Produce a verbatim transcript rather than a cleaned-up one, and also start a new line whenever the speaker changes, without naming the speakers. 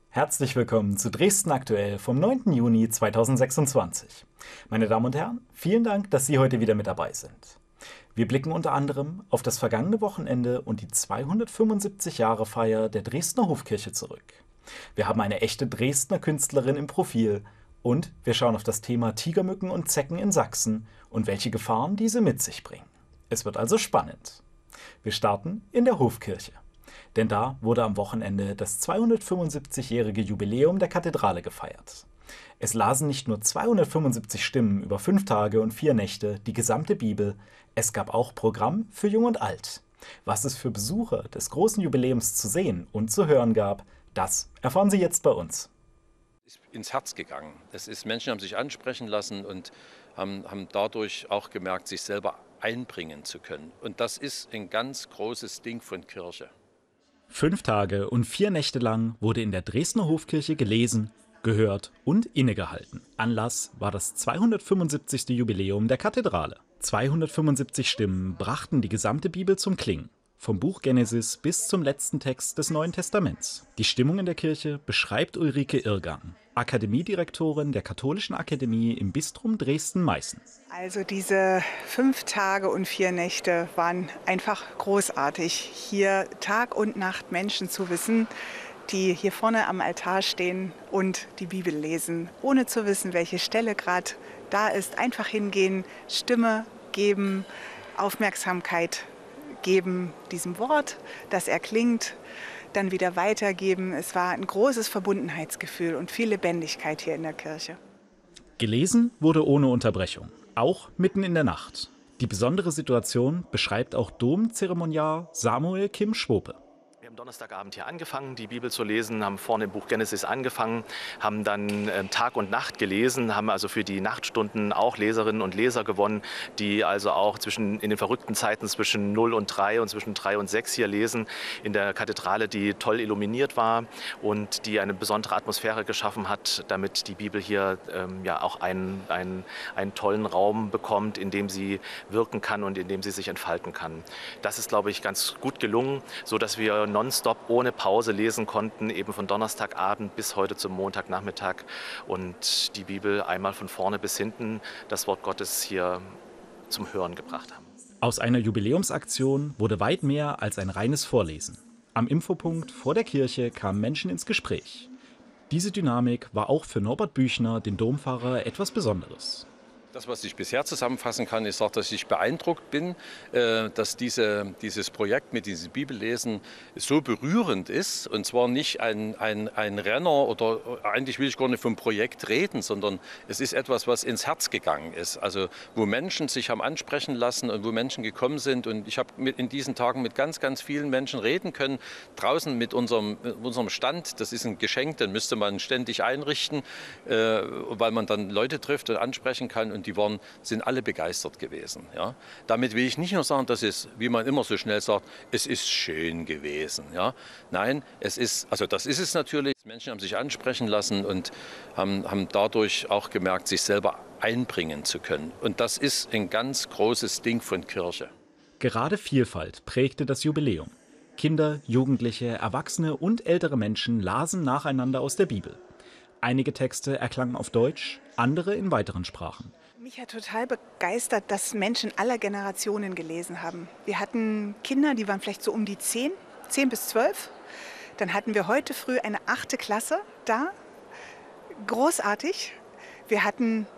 Herzlich willkommen zu Dresden aktuell vom neunten Juni zweitausendsechsundzwanzig. Meine Damen und Herren, vielen Dank, dass Sie heute wieder mit dabei sind. Wir blicken unter anderem auf das vergangene Wochenende und die zweihundertfünfundsiebzig Jahre Feier der Dresdner Hofkirche zurück. Wir haben eine echte Dresdner Künstlerin im Profil und wir schauen auf das Thema Tigermücken und Zecken in Sachsen und welche Gefahren diese mit sich bringen. Es wird also spannend. Wir starten in der Hofkirche. Denn da wurde am Wochenende das zweihundertfünfundsiebzigjährige Jubiläum der Kathedrale gefeiert. Es lasen nicht nur zweihundertfünfundsiebzig Stimmen über fünf Tage und vier Nächte die gesamte Bibel, es gab auch Programm für Jung und Alt. Was es für Besucher des großen Jubiläums zu sehen und zu hören gab, das erfahren Sie jetzt bei uns.
Ist ins Herz gegangen. Es ist, Menschen haben sich ansprechen lassen und haben, haben dadurch auch gemerkt, sich selber einbringen zu können. Und das ist ein ganz großes Ding von Kirche.
Fünf Tage und vier Nächte lang wurde in der Dresdner Hofkirche gelesen, gehört und innegehalten. Anlass war das zweihundertfünfundsiebzigste Jubiläum der Kathedrale. zweihundertfünfundsiebzig Stimmen brachten die gesamte Bibel zum Klingen. Vom Buch Genesis bis zum letzten Text des Neuen Testaments. Die Stimmung in der Kirche beschreibt Ulrike Irrgang, Akademiedirektorin der Katholischen Akademie im Bistum Dresden-Meißen.
Also diese fünf Tage und vier Nächte waren einfach großartig. Hier Tag und Nacht Menschen zu wissen, die hier vorne am Altar stehen und die Bibel lesen, ohne zu wissen, welche Stelle gerade da ist. Einfach hingehen, Stimme geben, Aufmerksamkeit geben diesem Wort, das erklingt, dann wieder weitergeben. Es war ein großes Verbundenheitsgefühl und viel Lebendigkeit hier in der Kirche.
Gelesen wurde ohne Unterbrechung, auch mitten in der Nacht. Die besondere Situation beschreibt auch Domzeremoniar Samuel Kim Schwope.
Wir haben Donnerstagabend hier angefangen, die Bibel zu lesen, haben vorne im Buch Genesis angefangen, haben dann äh, Tag und Nacht gelesen, haben also für die Nachtstunden auch Leserinnen und Leser gewonnen, die also auch zwischen, in den verrückten Zeiten zwischen null und drei und zwischen drei und sechs hier lesen, in der Kathedrale, die toll illuminiert war und die eine besondere Atmosphäre geschaffen hat, damit die Bibel hier ähm, ja auch einen, einen, einen tollen Raum bekommt, in dem sie wirken kann und in dem sie sich entfalten kann. Das ist, glaube ich, ganz gut gelungen, sodass wir nonstop ohne Pause lesen konnten, eben von Donnerstagabend bis heute zum Montagnachmittag und die Bibel einmal von vorne bis hinten, das Wort Gottes hier zum Hören gebracht haben.
Aus einer Jubiläumsaktion wurde weit mehr als ein reines Vorlesen. Am Infopunkt vor der Kirche kamen Menschen ins Gespräch. Diese Dynamik war auch für Norbert Büchner, den Dompfarrer, etwas Besonderes.
Das, was ich bisher zusammenfassen kann, ist auch, dass ich beeindruckt bin, dass diese, dieses Projekt mit diesem Bibellesen so berührend ist. Und zwar nicht ein, ein, ein Renner oder eigentlich will ich gar nicht vom Projekt reden, sondern es ist etwas, was ins Herz gegangen ist. Also wo Menschen sich haben ansprechen lassen und wo Menschen gekommen sind. Und ich habe in diesen Tagen mit ganz, ganz vielen Menschen reden können. Draußen mit unserem, mit unserem Stand, das ist ein Geschenk, den müsste man ständig einrichten, weil man dann Leute trifft und ansprechen kann. Und die waren, sind alle begeistert gewesen. Ja. Damit will ich nicht nur sagen, dass es, wie man immer so schnell sagt, es ist schön gewesen. Ja. Nein, es ist, also das ist es natürlich. Menschen haben sich ansprechen lassen und haben, haben dadurch auch gemerkt, sich selber einbringen zu können. Und das ist ein ganz großes Ding von Kirche.
Gerade Vielfalt prägte das Jubiläum. Kinder, Jugendliche, Erwachsene und ältere Menschen lasen nacheinander aus der Bibel. Einige Texte erklangen auf Deutsch, andere in weiteren Sprachen.
Mich hat total begeistert, dass Menschen aller Generationen gelesen haben. Wir hatten Kinder, die waren vielleicht so um die zehn, zehn bis zwölf. Dann hatten wir heute früh eine achte Klasse da. Großartig. Wir hatten